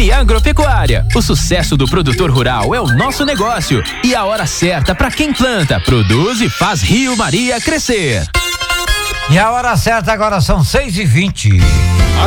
e agropecuária. O sucesso do produtor rural é o nosso negócio e a hora certa para quem planta, produz e faz Rio Maria crescer. E a hora certa agora são 6h20.